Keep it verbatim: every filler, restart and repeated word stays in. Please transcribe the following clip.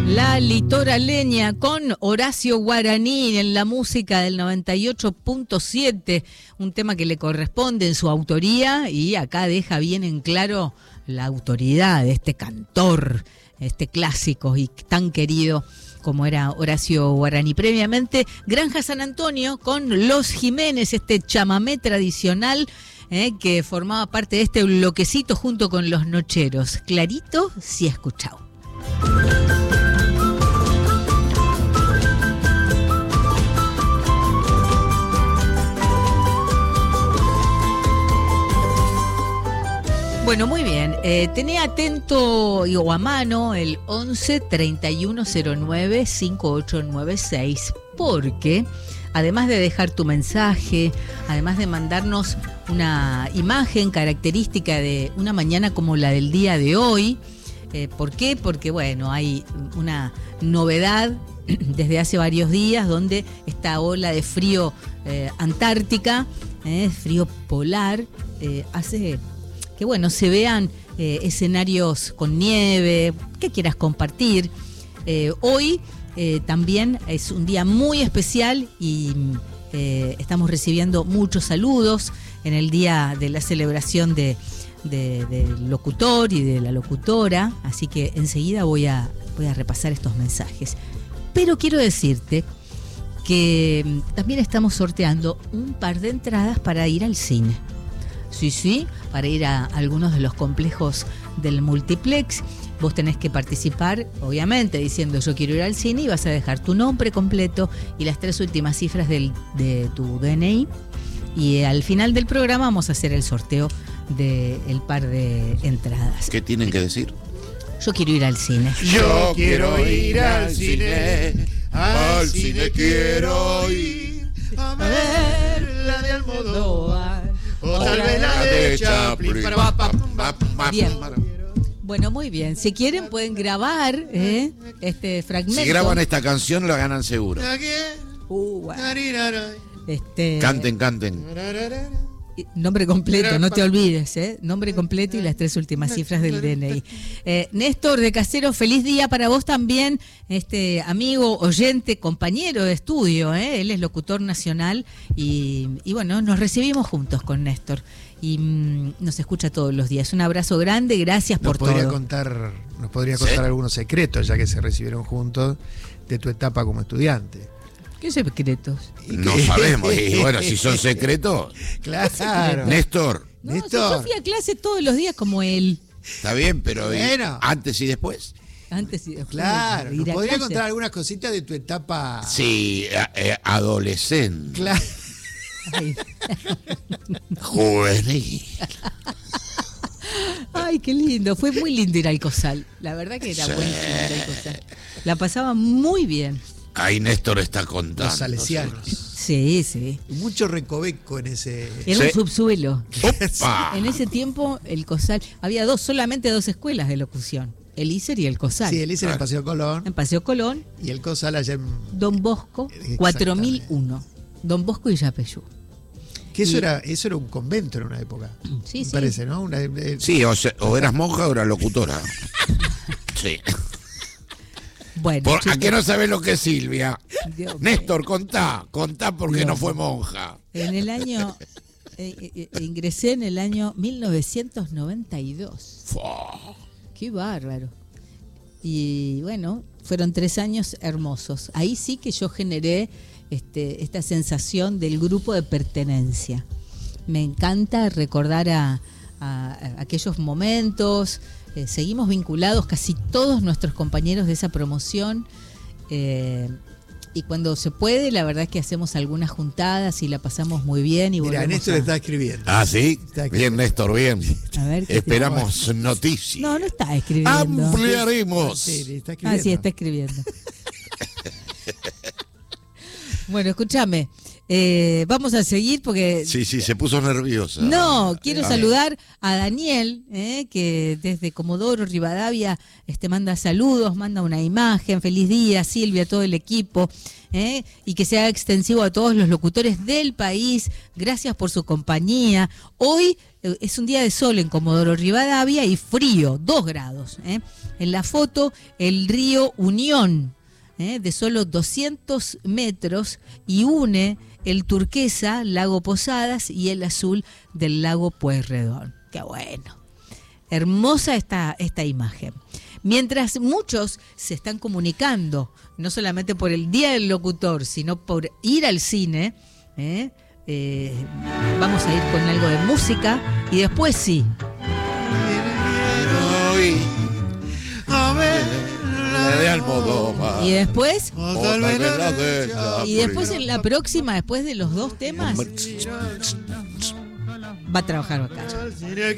La litoraleña con Horacio Guaraní en la música del noventa y ocho punto siete, un tema que le corresponde en su autoría y acá deja bien en claro la autoridad de este cantor, este clásico y tan querido como era Horacio Guaraní. Previamente, Granja San Antonio con Los Jiménez, este chamamé tradicional eh, que formaba parte de este bloquecito junto con Los Nocheros. Clarito, sí he escuchado. Bueno, muy bien. Eh, tenía atento o a mano el once treinta y uno cero nueve cincuenta y ocho noventa y seis, porque además de dejar tu mensaje, además de mandarnos una imagen característica de una mañana como la del día de hoy, eh, ¿por qué? Porque, bueno, hay una novedad desde hace varios días donde esta ola de frío eh, antártica, eh, frío polar, eh, hace que bueno, se vean eh, escenarios con nieve, que quieras compartir. Eh, hoy eh, también es un día muy especial y eh, estamos recibiendo muchos saludos en el día de la celebración de, de, del locutor y de la locutora, así que enseguida voy a, voy a repasar estos mensajes. Pero quiero decirte que también estamos sorteando un par de entradas para ir al cine. Sí, sí, para ir a algunos de los complejos del multiplex. Vos tenés que participar, obviamente, diciendo yo quiero ir al cine y vas a dejar tu nombre completo y las tres últimas cifras del, de tu D N I. Y al final del programa vamos a hacer el sorteo del par de entradas. ¿Qué tienen que decir? Yo quiero ir al cine. Yo quiero ir al cine, al cine quiero ir a ver la de Almodóvar. O tal vez la de Chaplin. Bien. Bueno, muy bien. Si quieren pueden grabar eh, este fragmento. Si graban esta canción la ganan seguro. Uh, wow. este... Canten, canten. Nombre completo, no te olvides, ¿eh? Nombre completo y las tres últimas cifras del D N I. Eh, Néstor de Caseros, feliz día para vos también, este amigo, oyente, compañero de estudio, ¿eh? Él es locutor nacional y, y bueno, nos recibimos juntos con Néstor y mmm, nos escucha todos los días. Un abrazo grande, gracias por nos podría todo. Contar, nos podría contar ¿Sí? algunos secretos, ya que se recibieron juntos, de tu etapa como estudiante. ¿Qué secretos? No sabemos, y bueno, si son secretos. Claro. Néstor. No, Néstor. si yo fui a clase todos los días como él. Está bien, pero bueno. ¿Antes y después? Antes y después. Claro, ¿nos podría clase? contar algunas cositas de tu etapa? Sí, eh, adolescente. Claro. Juvenil. Ay, qué lindo. Fue muy lindo ir al Cosal. La verdad que era sí. buenísimo ir al Cosal. La pasaba muy bien. Ahí Néstor está contando. Los salesianos. Sí, sí. Mucho recoveco en ese... Era sí. un subsuelo. ¡Opa! En ese tiempo el Cosal, había dos, solamente dos escuelas de locución. El I S E R y el Cosal. Sí, el I S E R en Paseo Colón. En Paseo Colón. Y el Cosal allá en... Don Bosco, cuatro mil uno. Don Bosco y Yapeyú. Que eso y... era eso era un convento en una época. Sí, me sí. parece, ¿no? Una, eh... Sí, o, se, o eras monja o eras locutora. Sí. Bueno, Por, chicos, ¿a qué no sabes lo que es Silvia? Dios Néstor, contá, contá porque Dios no fue monja. En el año, eh, eh, ingresé en el año mil novecientos noventa y dos. Fua. Qué bárbaro. Y bueno, fueron tres años hermosos. Ahí sí que yo generé este, esta sensación del grupo de pertenencia. Me encanta recordar a, a, a aquellos momentos. Eh, seguimos vinculados casi todos nuestros compañeros de esa promoción eh, y cuando se puede la verdad es que hacemos algunas juntadas y la pasamos muy bien y Mira, Néstor a... está escribiendo. Ah, sí, está escribiendo. Bien Néstor, bien. A ver, esperamos te... noticias. No, no está escribiendo. Ampliaremos. Sí, está escribiendo. Ah, sí, está escribiendo. Bueno, escúchame. Eh, vamos a seguir porque... Sí, sí, se puso nerviosa. No, quiero ah, saludar a Daniel, eh, que desde Comodoro Rivadavia este, manda saludos, manda una imagen, feliz día, Silvia, todo el equipo, eh, y que sea extensivo a todos los locutores del país. Gracias por su compañía. Hoy es un día de sol en Comodoro Rivadavia y frío, dos grados. ¿eh? En la foto, el río Unión, ¿eh? de solo doscientos metros, y une el turquesa, lago Posadas, y el azul del lago Pueyrredón. ¡Qué bueno! Hermosa esta, esta imagen. Mientras muchos se están comunicando, no solamente por el Día del Locutor, sino por ir al cine, ¿eh? Eh, vamos a ir con algo de música y después sí. A ver, La de Almodóvar. Y después, O tal vez la de y después en la próxima, después de los dos temas, va a trabajar acá.